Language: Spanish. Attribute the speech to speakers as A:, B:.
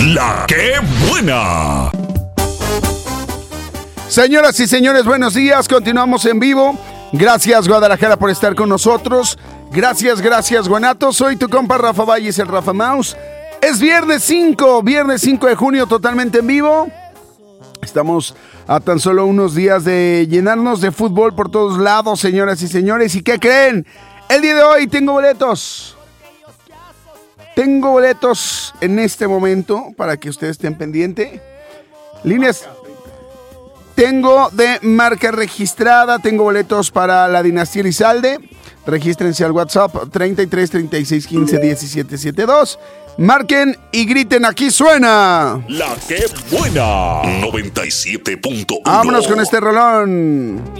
A: La que buena.
B: Señoras y señores, buenos días. Continuamos en vivo. Gracias, Guadalajara, por estar con nosotros. Gracias, Guanatos. Soy tu compa Rafa Valles, el Rafa Mouse. Es viernes 5 de junio, totalmente en vivo. Estamos a tan solo unos días de llenarnos de fútbol por todos lados, señoras y señores. ¿Y qué creen? El día de hoy tengo boletos. Tengo boletos en este momento para que ustedes estén pendientes. Líneas. Tengo de marca registrada. Tengo boletos para la Dinastía Elizalde. Regístrense al WhatsApp 33 36 15 17 72. Marquen y griten, aquí suena
A: La que buena. 97.1.
B: Vámonos con este rolón.